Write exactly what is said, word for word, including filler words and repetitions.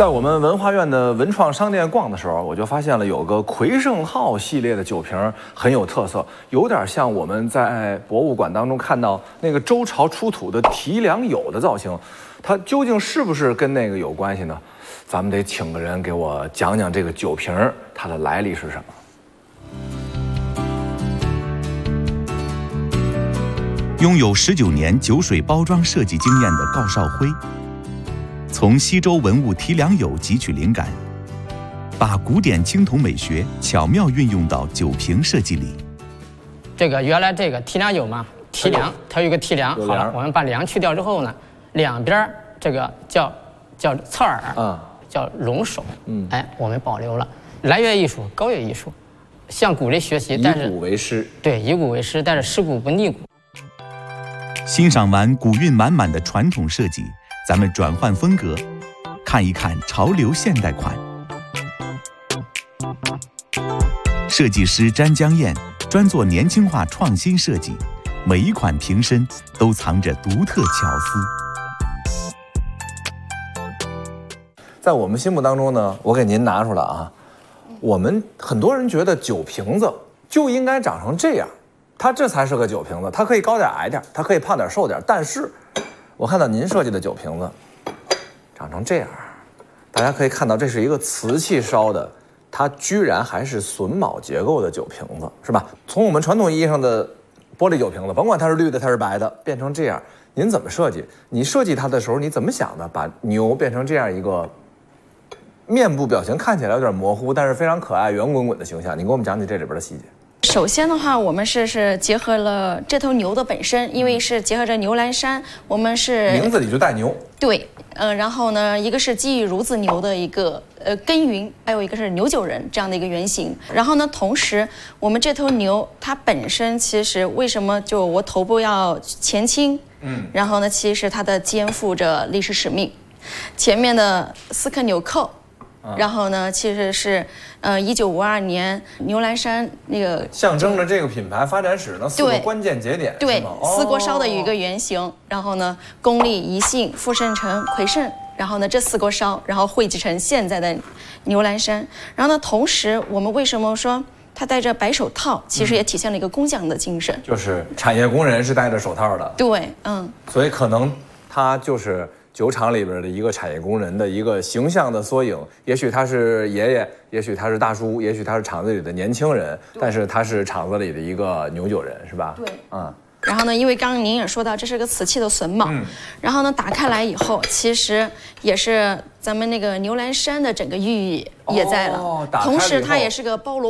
在我们文化院的文创商店逛的时候，我就发现了有个魁盛号系列的酒瓶很有特色，有点像我们在博物馆当中看到那个周朝出土的提梁牖的造型。它究竟是不是跟那个有关系呢？咱们得请个人给我讲讲这个酒瓶它的来历是什么。 拥有十九年酒水包装设计经验的郜绍辉，从西周文物提梁牖汲取灵感，把古典青铜美学巧妙运用到酒瓶设计里。 这个原来这个提梁牖嘛，提梁它有一个提梁，好了，我们把梁去掉之后呢，两边这个叫叫侧耳，嗯，叫龙首，嗯，哎，我们保留了来乐艺术、高乐艺术，向古人学习，但是以古为师， 对，以古为师，但是师古不逆古。 欣赏完古韵满满的传统设计，咱们转换风格，看一看潮流现代款。设计师詹江燕专做年轻化创新设计，每一款瓶身都藏着独特巧思。 在我们心目当中呢，我给您拿出来啊，我们很多人觉得酒瓶子就应该长成这样。它这才是个酒瓶子，它可以高点矮点，它可以胖点瘦点，但是我看到您设计的酒瓶子长成这样，大家可以看到这是一个瓷器烧的，它居然还是榫卯结构的酒瓶子，是吧？从我们传统意义上的玻璃酒瓶子，甭管它是绿的它是白的，变成这样，您怎么设计？你设计它的时候你怎么想的？把牛变成这样一个面部表情看起来有点模糊，但是非常可爱圆滚滚的形象，你给我们讲讲这里边的细节。 首先的话，我们是是结合了这头牛的本身，因为是结合着牛栏山，我们是名字里就带牛。 对，呃，然后呢，一个是基于孺子牛的一个呃耕耘，还有一个是牛酒人这样的一个原型。然后呢，同时我们这头牛它本身其实为什么就我头部要前倾？嗯，然后呢，其实它的肩负着历史使命，前面的四颗纽扣。然后呢，其实是，呃，一九五二年牛栏山那个象征着这个品牌发展史呢四个关键节点， 对，四锅烧的有一个原型。然后呢，公历、宜兴、富盛城、魁盛，然后呢这四锅烧，然后汇集成现在的牛栏山。然后呢，同时我们为什么说他戴着白手套，其实也体现了一个工匠的精神， 就是产业工人是戴着手套的。 对，嗯， 所以可能他就是酒厂里边的一个产业工人的一个形象的缩影，也许他是爷爷，也许他是大叔，也许他是厂子里的年轻人，但是他是厂子里的一个牛酒人，是吧？ 对， 嗯。 然后呢，因为刚刚您也说到，这是个瓷器的榫卯，嗯、然后呢，打开来以后，其实也是咱们那个牛栏山的整个寓意也在了，哦、同时它也是个包罗